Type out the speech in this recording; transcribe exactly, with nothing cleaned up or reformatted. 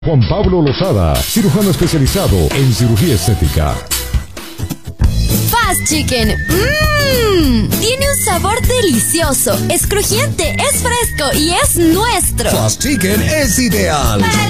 Juan Pablo Lozada, cirujano especializado en cirugía estética. Fast Chicken. Mmm, tiene un sabor delicioso, es crujiente, es fresco y es nuestro. Fast Chicken es ideal.